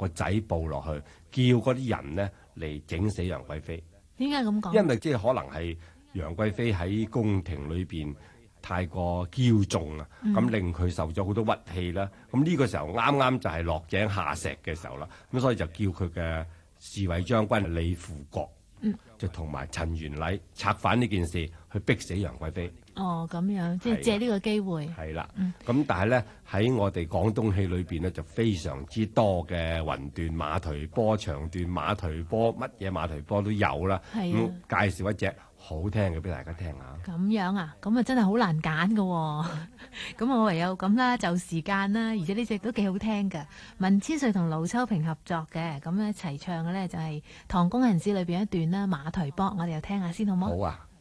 個仔報落去，叫嗰啲人呢嚟整死楊貴妃。 點解咁講？ 因為即係可能係楊貴妃喺宮廷裏邊太過驕縱啊，咁令佢受咗好多屈氣啦。咁呢個時候啱啱就係落井下石嘅時候啦，咁所以就叫佢嘅侍衛將軍李輔國，就同埋陳元禮策反呢件事，去逼死楊貴妃。 哦，咁樣即係借呢個機會。 係啦，咁但係咧喺我哋廣東戲裏邊咧就非常之多嘅雲斷馬頹波、長斷馬頹波，乜嘢馬頹波都有啦。咁介紹一隻好聽嘅俾大家聽下。 咁樣啊，咁啊真係好難揀㗎喎。咁我唯有咁啦，就時間啦，而且呢隻都幾好聽㗎。文千歲同盧秋萍合作嘅，咁一齊唱嘅咧就係《唐宮行事》裏邊一段啦，馬頹波，我哋又聽下先好冇？ 好啊。